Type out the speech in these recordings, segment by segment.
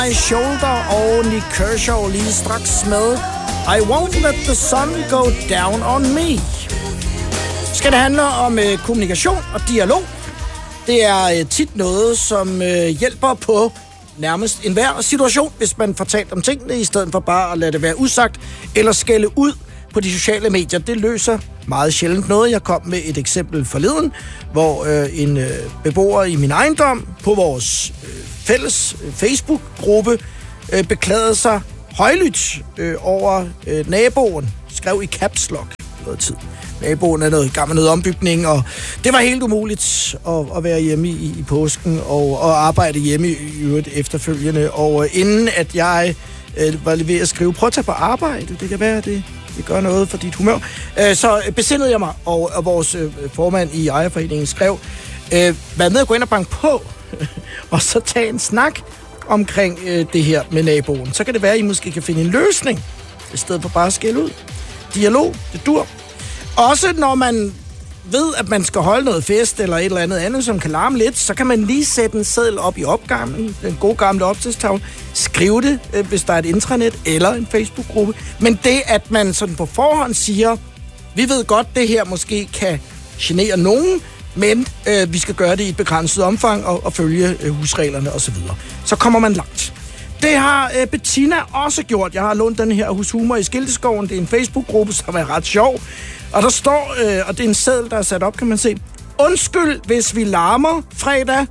My Shoulder og Nick Kershaw lige straks med I Won't Let the Sun Go Down on Me. Skal det handle om kommunikation og dialog. Det er tit noget, som hjælper på nærmest enhver situation, hvis man får talt om tingene, i stedet for bare at lade det være usagt eller skælde ud på de sociale medier. Det løser meget sjældent noget. Jeg kom med et eksempel forleden, hvor en beboer i min ejendom på vores fælles Facebook-gruppe beklagede sig højlydt over naboen. Skrev i caps lock noget tid. Naboen er noget i gang med noget ombygning, og det var helt umuligt at være hjemme i påsken og arbejde hjemme i øvrigt efterfølgende. Og inden at jeg var ved at skrive, prøv at tage på arbejde, det kan være, det gør noget for dit humør, så besindede jeg mig, og vores formand i ejerforeningen skrev, hvad med at gå ind og banke på, og så tage en snak omkring det her med naboen. Så kan det være, at I måske kan finde en løsning, i stedet for bare at skælde ud. Dialog, det dur. Også når man ved, at man skal holde noget fest eller et eller andet, som kan larme lidt, så kan man lige sætte en seddel op i opgangen, den gode gamle opslagstavle, skrive det, hvis der er et intranet eller en Facebook-gruppe. Men det, at man sådan på forhånd siger, vi ved godt, det her måske kan genere nogen, men vi skal gøre det i et begrænset omfang og følge husreglerne osv. Så kommer man langt. Det har Bettina også gjort. Jeg har lånt den her hos Humor i Skilteskoven. Det er en Facebook-gruppe, som er ret sjov. Og der står, og det er en seddel, der er sat op, kan man se. Undskyld, hvis vi larmer fredag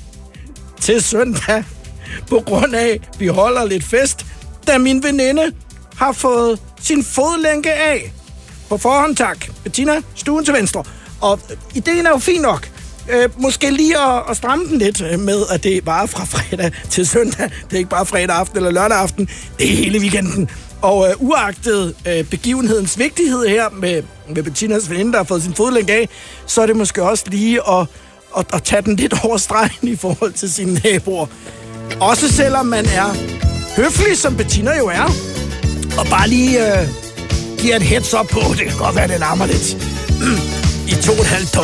til søndag, på grund af, vi holder lidt fest, da min veninde har fået sin fodlænke af. På forhånd tak. Bettina, stuen til venstre. Og ideen er jo fin nok. Måske lige at stramme den lidt med, at det varer fra fredag til søndag. Det er ikke bare fredag aften eller lørdag aften. Det er hele weekenden. Og uagtet begivenhedens vigtighed her med Bettinas veninde, der har fået sin fodlænke af, så er det måske også lige at tage den lidt over stregen i forhold til sine naboer. Også selvom man er høflig, som Bettina jo er, og bare lige giver et heads up på, det kan godt være, det larmer lidt. I 2,5 ton.